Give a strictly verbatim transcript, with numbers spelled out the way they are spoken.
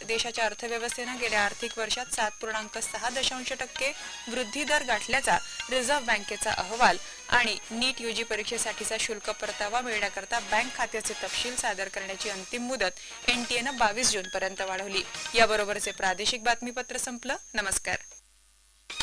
देशाच्या अर्थव्यवस्थेने गेल्या आर्थिक वर्षात सात पूर्णांक सहा दशांश टक्के वृद्धी दर गाठल्याचा रिझर्व्ह बँकेचा अहवाल आणि नीट यूजी परीक्षेसाठीचा शुल्क परतावा मिळण्याकरता बँक खात्याचे तपशील सादर करण्याची अंतिम मुदत एनटीएनं बावीस जून पर्यंत वाढवली। याबरोबरचे प्रादेशिक बातमीपत्र संपलं। नमस्कार।